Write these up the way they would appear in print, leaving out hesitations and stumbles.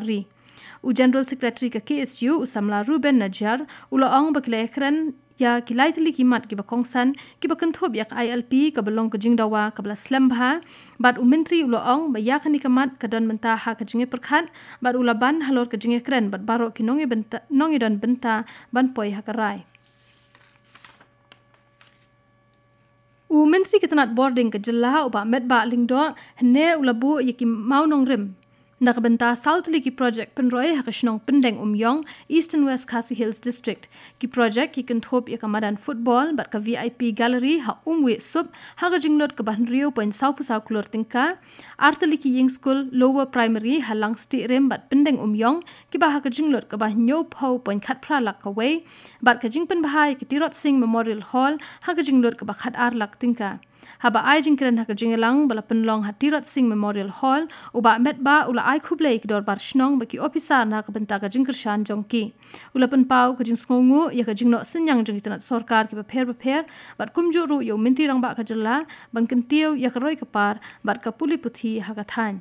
ri. General Secretary ke KSU Usamla Ruben Najar ula ong bakila ekran ya kilai tili kimat ki bakongsan ki bakenthop yak ILP ka belong ke jingdawa ka bala slambha bat menteri ula ong ba yak ni kamat ka don benta ha ka jinge perkhat bat ula ban halor ka jinge kren bat baro ki nongi don benta ban poi ha karai. Menteri ketanat boarding ke jela uba medba lingdo hne ulabu yaki mau nong rim nak benta South Liki project penroy hakashnong pendeng Umyong Eastern West Khasi Hills District ki project ki kenthop ya kamadan football bat ka VIP gallery ha umwe sub ha ka jinglot ka ban rio point sau pusau klor tingka Arteliki Ying School lower primary halang sti rem bat pendeng Umyong ki ba ha ka jinglot ka ba nyo phau point khat phra lak ka we bat ka jingpen bahai ki Tirot Singh Memorial Hall ha ka jinglot ka ba khat ar lak tingka haba ai jingkren ha ka jingelang bala penlong ha Tirot Singh Memorial Hall uba metba ula ai khublei ki dor bar shnong ba ki officer na ka benta ka jingkershan jongki ula pen pau ka jing sngongu ya ka jingno senyang jong itanat sarkar ki ba pher bat kumju ru yo minti rang ba ka jalla ban kentiu ya ka roi ka par bat ka puli puthi ha ka than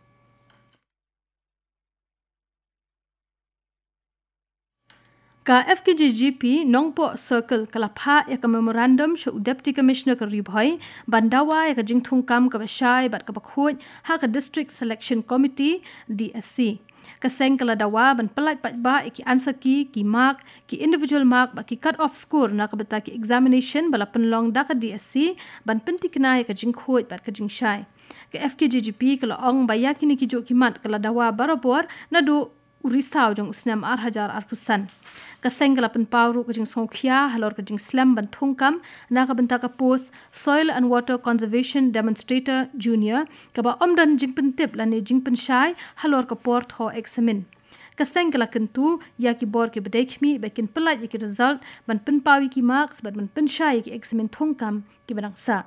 ka FKGGP Nongpo Circle kalapha ya ka memorandum shu Deputy Commissioner ka ribhoi bandawa ya ka jingthung kam ka bashai bat ka bakhoj ha ka District Selection Committee DSC ka seng kala dawa ban pelai patba ki answer ki mark ki individual mark ba ki cut off score na ka beta ki examination bala penlong da ka DSC ban penti kena ya ka jingkhoj bat ka jingshai ka FKGGP kala ong ba ya kini ki jo ki mat kala dawa barabor na do urisau jong usnam 8,000 kaseng kalapan pawru kajing songkhia halor kajing slam ban thungkam na ka benta ka post soil and water conservation demonstrator junior ka ba omdan jingpen tip lane jingpen shai halor ka port ho examine kaseng kalakan tu ya ki bor ke bedekmi bakin pelat ki result ban pen pawi ki marks ban pen shai ki examine thungkam ki banangsa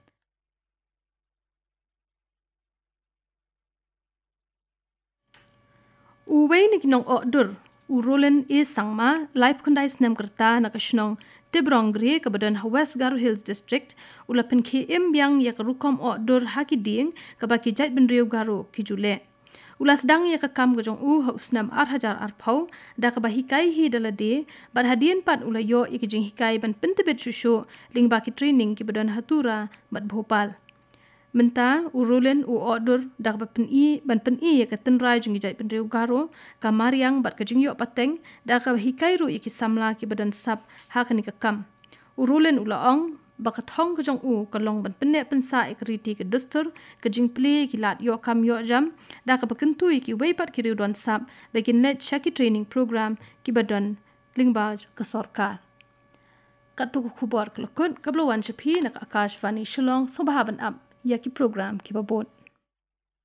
uwei ni kinong order Urolen is sangma life kundai snem kerta nakashnong Tebrongri ke badan West Garo Hills District ulapen ki imbyang ya rukom order haki ding ke baki jait benriu Garo ki jule ulas dang ya kam gojong hausnam 8,000 arpau da ke bahikai hi dalade bad hadien pat ulayo ikijing hikai ban pentebet shushu ling baki training ki badan hatura bad Bhopal Menta urulen order dak ban pen i ya tenrai jing jai penriu Garo kamariang bat kajing yo pateng dak hikai ru iki samla ki badan sap hakani ka kam urulen ulaong bakathong kajong kalong ban penne pensa ekriti ke dustur kajing ple ki lat yo kam yo jam dak bakentu ki weipat ki riu don sap begin net shaki training program ki badan lingbaj ka sarkar katu khubor klokut kablo wan chapi nak Akashvani Shillong sobahaban ab ya ki program ki babot